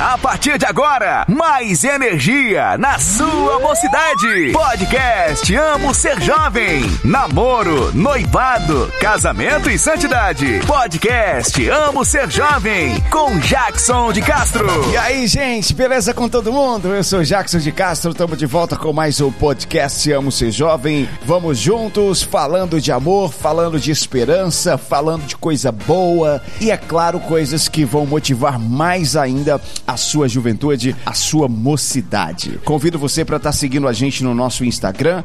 A partir de agora, mais energia na sua mocidade. Podcast Amo Ser Jovem. Namoro, noivado, casamento e santidade. Podcast Amo Ser Jovem com Jackson de Castro. E aí, gente, beleza com todo mundo? Eu sou Jackson de Castro, estamos de volta com mais um podcast Amo Ser Jovem. Vamos juntos, falando de amor, falando de esperança, falando de coisa boa e, é claro, coisas que vão motivar mais ainda a sua juventude, a sua mocidade. Convido você para estar seguindo a gente no nosso Instagram,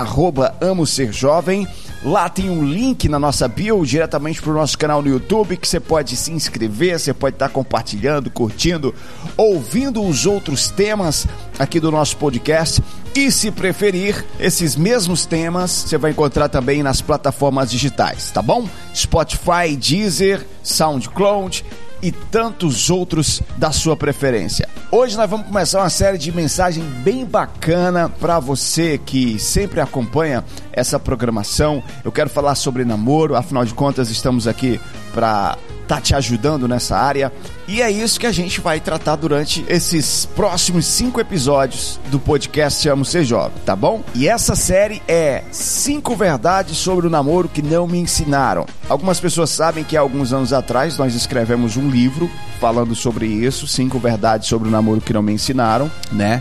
@AmoSerJovem. Lá tem um link na nossa bio, diretamente para o nosso canal no YouTube, que você pode se inscrever, você pode estar compartilhando, curtindo, ouvindo os outros temas aqui do nosso podcast. E se preferir, esses mesmos temas você vai encontrar também nas plataformas digitais, tá bom? Spotify, Deezer, SoundCloud e tantos outros da sua preferência. Hoje nós vamos começar uma série de mensagem bem bacana para você que sempre acompanha essa programação. Eu quero falar sobre namoro, afinal de contas estamos aqui para tá te ajudando nessa área, e é isso que a gente vai tratar durante esses próximos 5 episódios do podcast Amo Ser Jovem, tá bom? E essa série é 5 verdades sobre o namoro que não me ensinaram. Algumas pessoas sabem que há alguns anos atrás nós escrevemos um livro falando sobre isso, 5 verdades sobre o namoro que não me ensinaram, né?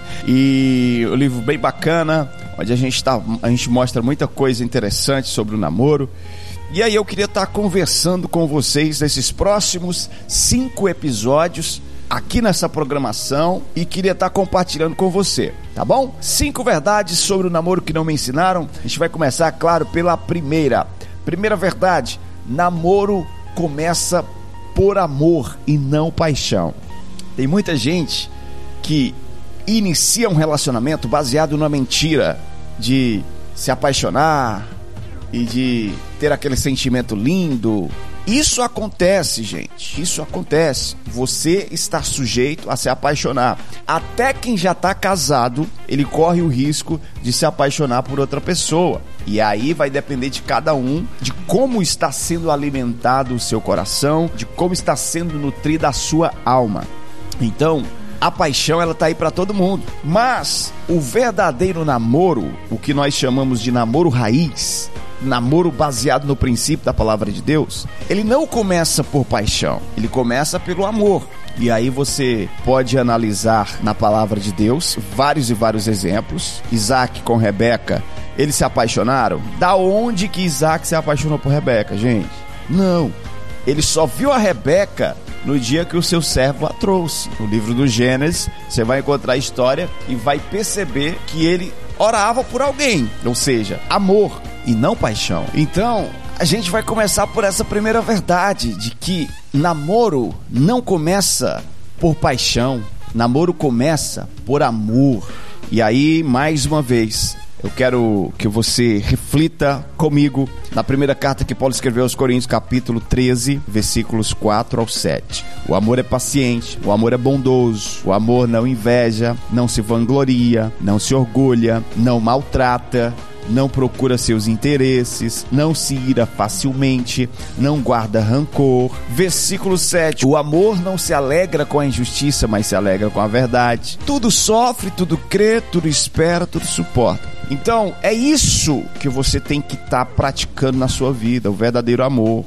E o livro bem bacana, onde a gente mostra muita coisa interessante sobre o namoro. E aí eu queria estar conversando com vocês nesses próximos 5 episódios aqui nessa programação e queria estar compartilhando com você, tá bom? 5 verdades sobre o namoro que não me ensinaram. A gente vai começar, claro, pela primeira. Primeira verdade: namoro começa por amor e não paixão. Tem muita gente que inicia um relacionamento baseado na mentira de se apaixonar e de ter aquele sentimento lindo. Isso acontece, gente. Isso acontece. Você está sujeito a se apaixonar. Até quem já está casado, ele corre o risco de se apaixonar por outra pessoa. E aí vai depender de cada um, de como está sendo alimentado o seu coração, de como está sendo nutrida a sua alma. Então, a paixão, ela tá aí para todo mundo. Mas o verdadeiro namoro, o que nós chamamos de namoro raiz, namoro baseado no princípio da palavra de Deus, ele não começa por paixão, ele começa pelo amor. E aí você pode analisar na palavra de Deus vários e vários exemplos. Isaac com Rebeca, eles se apaixonaram? Da onde que Isaac se apaixonou por Rebeca, gente? Não, ele só viu a Rebeca no dia que o seu servo a trouxe. No livro do Gênesis, você vai encontrar a história e vai perceber que ele orava por alguém, ou seja, amor e não paixão. Então, a gente vai começar por essa primeira verdade, de que namoro não começa por paixão, namoro começa por amor. E aí, mais uma vez, eu quero que você reflita comigo na primeira carta que Paulo escreveu aos Coríntios, capítulo 13, versículos 4 ao 7. O amor é paciente, o amor é bondoso, o amor não inveja, não se vangloria, não se orgulha, não maltrata, não procura seus interesses, não se ira facilmente, não guarda rancor. Versículo 7. O amor não se alegra com a injustiça, mas se alegra com a verdade. Tudo sofre, tudo crê, tudo espera, tudo suporta. Então, é isso que você tem que estar praticando na sua vida, o verdadeiro amor.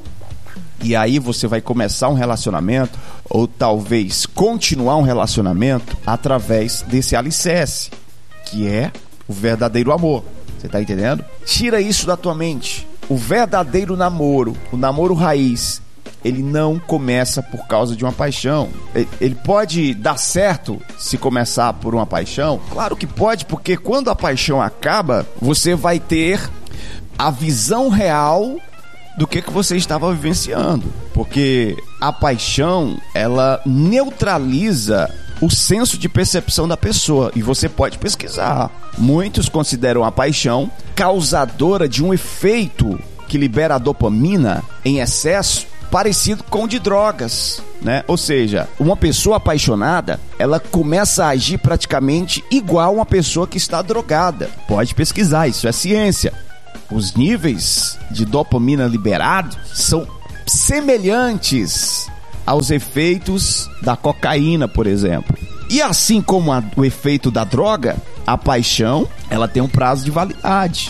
E aí você vai começar um relacionamento, ou talvez continuar um relacionamento, através desse alicerce, que é o verdadeiro amor. Você tá entendendo? Tira isso da tua mente. O verdadeiro namoro, o namoro raiz, ele não começa por causa de uma paixão. Ele pode dar certo se começar por uma paixão? Claro que pode, porque quando a paixão acaba, você vai ter a visão real do que você estava vivenciando. Porque a paixão, ela neutraliza o senso de percepção da pessoa, e você pode pesquisar. Muitos consideram a paixão causadora de um efeito que libera a dopamina em excesso, parecido com o de drogas, né? Ou seja, uma pessoa apaixonada, ela começa a agir praticamente igual uma pessoa que está drogada. Pode pesquisar, isso é ciência. Os níveis de dopamina liberados são semelhantes aos efeitos da cocaína, por exemplo. E assim como o efeito da droga, a paixão, ela tem um prazo de validade.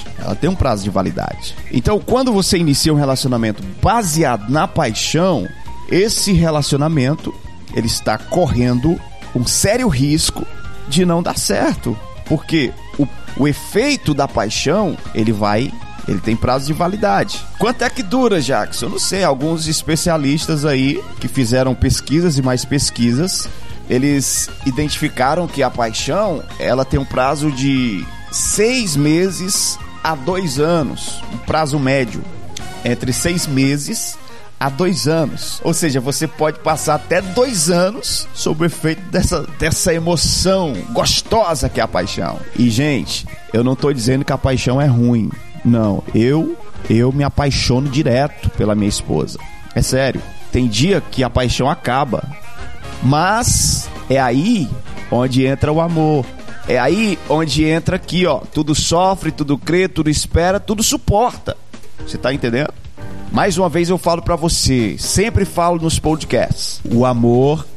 Então, quando você inicia um relacionamento baseado na paixão, esse relacionamento, ele está correndo um sério risco de não dar certo. Porque o efeito da paixão, ele tem prazo de validade. Quanto é que dura, Jackson? Eu não sei. Alguns especialistas aí que fizeram pesquisas e mais pesquisas, eles identificaram que a paixão, ela tem um prazo de 6 meses a 2 anos. Um prazo médio. Entre 6 meses a 2 anos. Ou seja, você pode passar até 2 anos sob o efeito dessa emoção gostosa que é a paixão. E, gente, eu não tô dizendo que a paixão é ruim. Não, eu me apaixono direto pela minha esposa. É sério. Tem dia que a paixão acaba. Mas é aí onde entra o amor. É aí onde entra aqui, ó. Tudo sofre, tudo crê, tudo espera, tudo suporta. Você tá entendendo? Mais uma vez eu falo pra você, sempre falo nos podcasts, o amor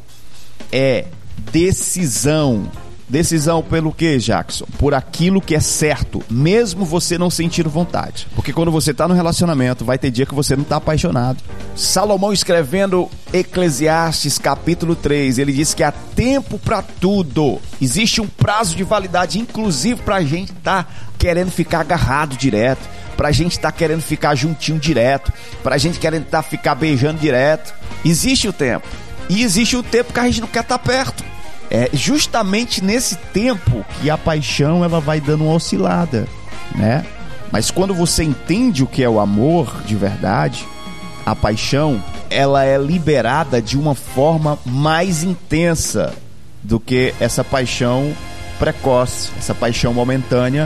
é decisão. Decisão pelo quê, Jackson? Por aquilo que é certo, mesmo você não sentindo vontade. Porque quando você tá no relacionamento, vai ter dia que você não tá apaixonado. Salomão, escrevendo Eclesiastes capítulo 3, ele diz que há tempo pra tudo. Existe um prazo de validade, inclusive pra gente tá querendo ficar agarrado direto, pra gente tá querendo ficar juntinho direto, pra gente querendo ficar beijando direto. Existe o tempo. E existe o tempo que a gente não quer estar perto. É justamente nesse tempo que a paixão, ela vai dando uma oscilada, né? Mas quando você entende o que é o amor de verdade, a paixão, ela é liberada de uma forma mais intensa do que essa paixão precoce, essa paixão momentânea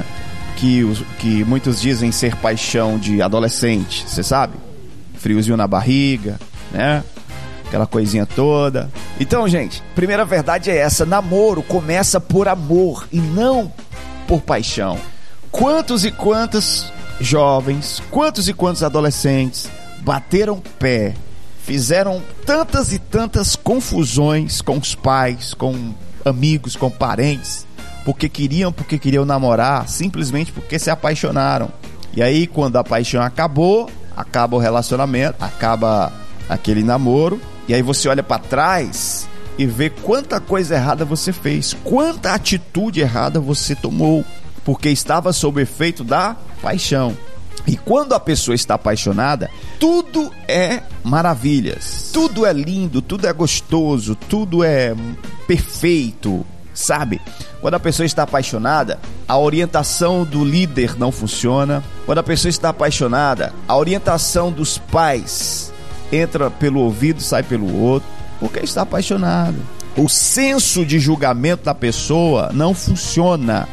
que muitos dizem ser paixão de adolescente, você sabe? Friozinho na barriga, né? Aquela coisinha toda. Então, gente, primeira verdade é essa: namoro começa por amor e não por paixão. Quantos e quantos jovens, quantos e quantos adolescentes bateram pé, fizeram tantas e tantas confusões com os pais, com amigos, com parentes, porque queriam namorar, simplesmente porque se apaixonaram. E aí, quando a paixão acabou, acaba o relacionamento, acaba aquele namoro. E aí você olha pra trás e vê quanta coisa errada você fez, quanta atitude errada você tomou, porque estava sob efeito da paixão. E quando a pessoa está apaixonada, tudo é maravilhas, tudo é lindo, tudo é gostoso, tudo é perfeito, sabe? Quando a pessoa está apaixonada, a orientação do líder não funciona. Quando a pessoa está apaixonada, a orientação dos pais entra pelo ouvido, sai pelo outro, porque está apaixonado. O senso de julgamento da pessoa não funciona,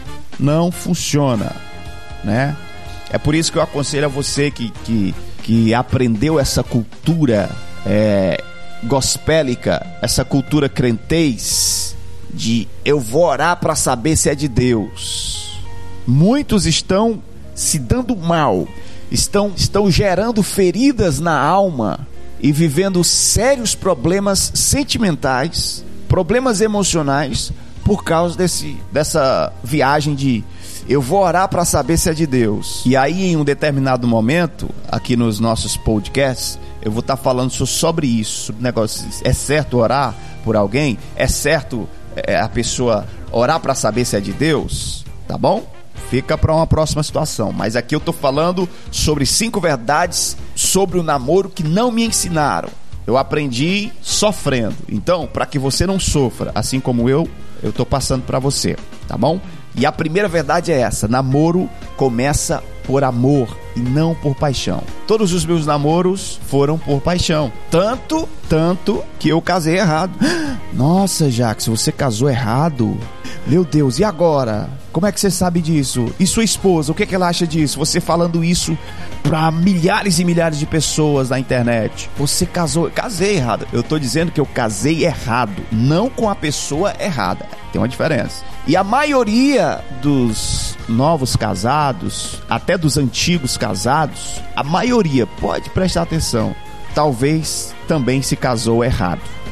né? É por isso que eu aconselho a você que aprendeu essa cultura gospélica, essa cultura crentez, de eu vou orar para saber se é de Deus. Muitos estão se dando mal, estão gerando feridas na alma e vivendo sérios problemas sentimentais, problemas emocionais, por causa dessa viagem de eu vou orar para saber se é de Deus. E aí, em um determinado momento, aqui nos nossos podcasts, eu vou estar falando sobre isso, sobre negócios. É certo orar por alguém? É certo a pessoa orar para saber se é de Deus? Tá bom? Fica para uma próxima situação. Mas aqui eu tô falando sobre 5 verdades sobre o namoro que não me ensinaram. Eu aprendi sofrendo. Então, para que você não sofra, assim como eu tô passando para você, tá bom? E a primeira verdade é essa: namoro começa por amor e não por paixão. Todos os meus namoros foram por paixão. Tanto que eu casei errado. Nossa, Jackson, você casou errado? Meu Deus, e agora? Como é que você sabe disso? E sua esposa, o que ela acha disso? Você falando isso pra milhares e milhares de pessoas na internet. Você casei errado. Eu tô dizendo que eu casei errado, não com a pessoa errada. Tem uma diferença. E a maioria dos novos casados, até dos antigos casados, a maioria, pode prestar atenção, talvez também se casou errado.